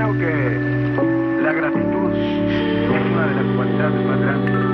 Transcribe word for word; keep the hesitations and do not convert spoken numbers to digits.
creo que la gratitud es una de las cualidades más grandes